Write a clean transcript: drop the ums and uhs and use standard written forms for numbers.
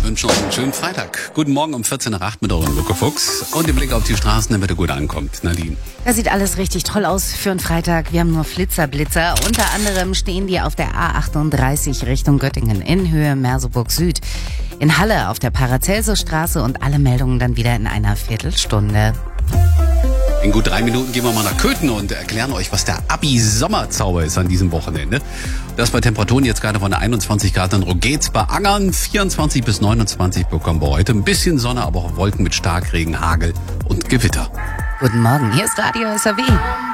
wünschen euch einen schönen Freitag. Guten Morgen um 14 nach 8 mit eurem Luke Fuchs. Und den Blick auf die Straßen, damit er gut ankommt. Nadine. Da sieht alles richtig toll aus für einen Freitag. Wir haben nur Flitzer. Unter anderem stehen die auf der A38 Richtung Göttingen in Höhe Merseburg Süd. In Halle auf der Paracelsusstraße und alle Meldungen dann wieder in einer Viertelstunde. In gut 3 Minuten gehen wir mal nach Köthen und erklären euch, was der Abi-Sommerzauber ist an diesem Wochenende. Das bei Temperaturen jetzt gerade von 21 Grad in Rogez bei Angern. 24 bis 29 bekommen wir heute. Ein bisschen Sonne, aber auch Wolken mit Starkregen, Hagel und Gewitter. Guten Morgen, hier ist Radio SAW.